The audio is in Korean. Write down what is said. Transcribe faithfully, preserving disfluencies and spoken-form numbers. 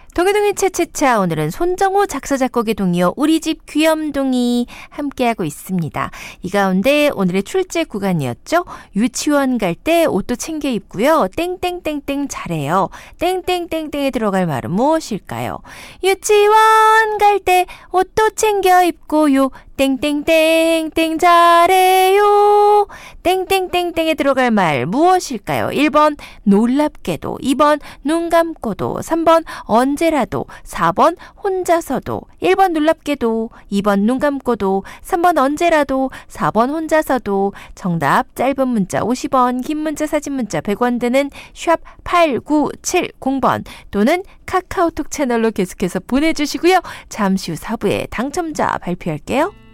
동해동의 차차차 오늘은 손정호 작사 작곡의 동요 우리 집 귀염둥이 함께하고 있습니다. 이 가운데 오늘의 출제 구간이었죠. 유치원 갈 때 옷도 챙겨 입고요. 땡땡땡땡 잘해요. 땡땡땡땡에 들어갈 말은 무엇일까요? 유치원 갈 때 옷도 챙겨 입고요. 땡땡땡땡 잘해요. 땡땡땡땡에 들어갈 말 무엇일까요? 일 번 놀랍게도, 이 번 눈 감고도, 삼 번 언제라도, 사 번 혼자서도. 일 번 놀랍게도, 이 번 눈 감고도, 삼 번 언제라도, 사 번 혼자서도. 정답 짧은 문자 오십 원, 긴 문자 사진 문자 백 원 드는 샵 팔구칠공 번 또는 카카오톡 채널로 계속해서 보내주시고요. 잠시 후 사 부에 당첨자 발표할게요.